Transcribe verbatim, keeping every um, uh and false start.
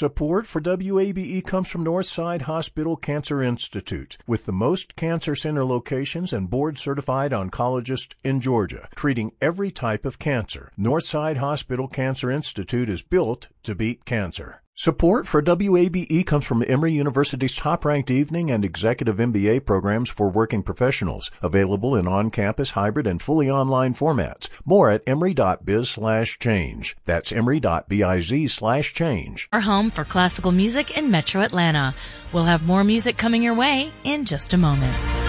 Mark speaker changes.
Speaker 1: Support for W A B E comes from Northside Hospital Cancer Institute, with the most cancer center locations and board-certified oncologists in Georgia, treating every type of cancer. Northside Hospital Cancer Institute is built to beat cancer. Support for W A B E comes from Emory University's top-ranked evening and executive M B A programs for working professionals, available in on-campus, hybrid, and fully online formats. More at emory.biz slash change. That's emory.biz slash change.
Speaker 2: Our home for classical music in Metro Atlanta. We'll have more music coming your way in just a moment.